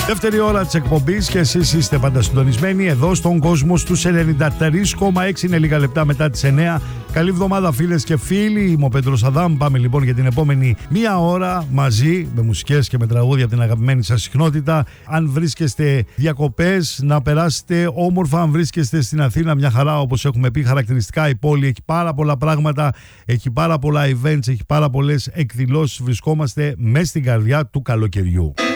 Δεύτερη ώρα της εκπομπής και εσείς είστε πάντα συντονισμένοι εδώ στον κόσμο στους 93,6. Είναι λίγα λεπτά μετά τις 9. Καλή εβδομάδα φίλες και φίλοι. Είμαι ο Πέτρος Αδάμ. Πάμε λοιπόν για την επόμενη μία ώρα μαζί με μουσικές και με τραγούδια από την αγαπημένη σας συχνότητα. Αν βρίσκεστε διακοπές, να περάσετε όμορφα. Αν βρίσκεστε στην Αθήνα, μια χαρά, όπως έχουμε πει χαρακτηριστικά η πόλη. Έχει πάρα πολλά πράγματα, έχει πάρα πολλά events, έχει πάρα πολλές εκδηλώσεις. Βρισκόμαστε μέσα στην καρδιά του καλοκαιριού.